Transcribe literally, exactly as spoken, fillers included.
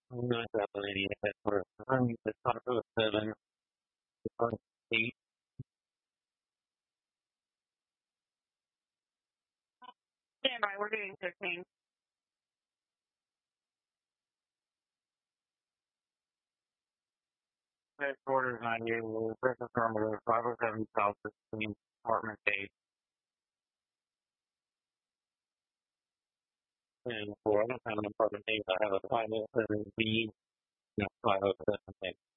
Not that lady at first. I'm the top of seven, the first eight. Stand by, we're doing fifteen. Headquarters on you, first affirmative, five oh seven South sixteen, apartment eight. And for I don't have an apartment eight, I have a five oh seven B, no, five oh seven eight.